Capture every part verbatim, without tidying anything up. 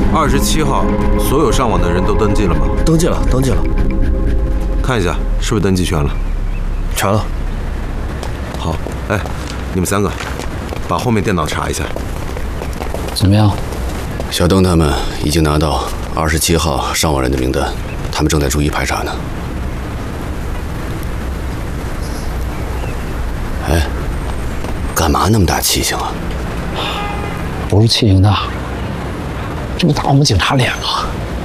二十七号，所有上网的人都登记了吗？ 登记了，登记了。 看一下，是不是登记全了？ 全了。 好，哎，你们三个，把后面电脑查一下。 怎么样？ 小邓他们已经拿到二十七号上网人的名单，他们正在逐一排查呢。哎，干嘛那么大气性啊？ 不是气性大，这不打我们警察脸吗？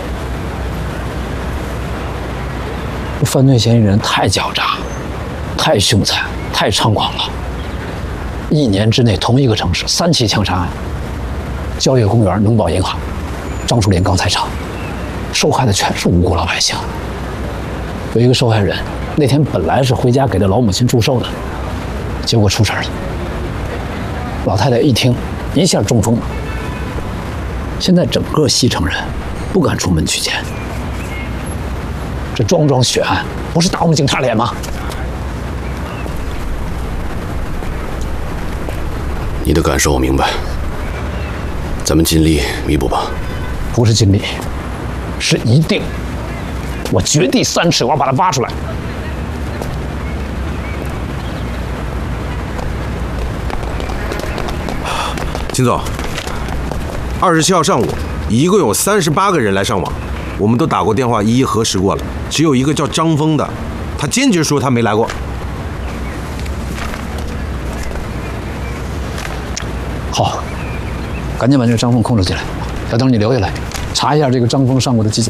这犯罪嫌疑人太狡诈，太凶残，太猖狂了。一年之内，同一个城市三起枪杀案：蕉叶公园、农保银行、樟树林钢材厂，受害的全是无辜老百姓。有一个受害人那天本来是回家给他老母亲祝寿的，结果出事了。老太太一听，一下中风了。现在整个西城人不敢出门取钱。这桩桩血案不是打我们警察脸吗？ 你的感受我明白，咱们尽力弥补吧。 不是尽力，是一定。我掘地三尺，我要把它挖出来。 秦总，二十七号上午，一共有三十八个人来上网，我们都打过电话，一一核实过了，只有一个叫张峰的，他坚决说他没来过。 好，赶紧把这个张峰控制起来。小邓，你留下来，查一下这个张峰上过的机警。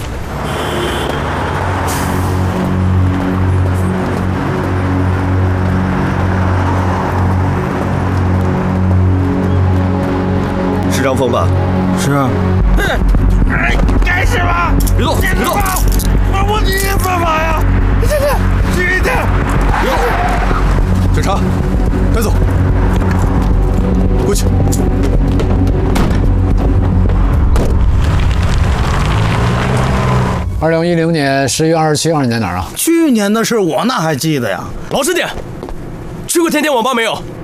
是张峰吧？ 是啊。 哎，该是吧？ 别动，别动！ 我我你犯法呀！这这，轻一点！ 别动！警察，带走。过去。 二零一零年十月二十七号，你在哪儿啊？ 去年的事我哪还记得呀？ 老实点，去过天天网吧没有？